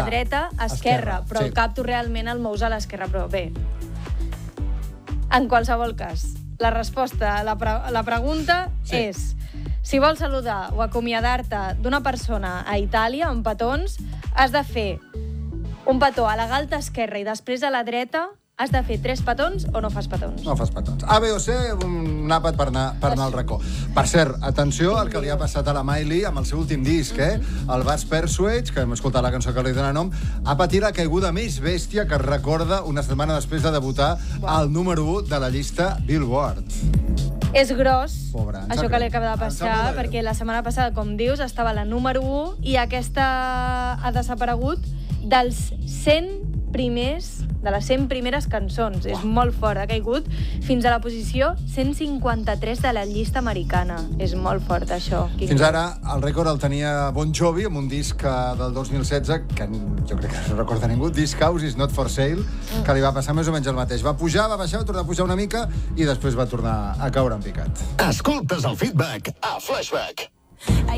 dreta, esquerra, però el cap tu realment el mous a l'esquerra, però bé. En qualsevol cas, la resposta a la pregunta és: si vols saludar o acomiadar-te d'una persona a Itàlia, amb petons, has de fer un petó a la galta esquerra i després a la dreta. Has de fer 3 petons o no fas petons? No fas petons. A, B o C, un àpat per anar al racó. Per cert, atenció al que li ha passat a la Miley amb el seu últim disc, El Bad Persuades, que hem escoltat la cançó que li dona nom, ha patit la caiguda més bèstia que es recorda una setmana després de debutar al número 1 de la llista Billboard. És gros, Pobre, això que li acaba de passar, perquè la setmana passada, com dius, estava a la número 1 i aquesta ha desaparegut dels 100 primers, de les 100 primeres cançons. És molt fort, ha caigut fins a la posició 153 de la llista americana. És molt fort, això. Fins ara, el rècord el tenia Bon Jovi, amb un disc del 2016, que jo crec que no recorda ningú, This House is Not for Sale, que li va passar més o menys el mateix. Va pujar, va baixar, va tornar a pujar una mica i després va tornar a caure en picat. Escoltes el Feedback a Flashback.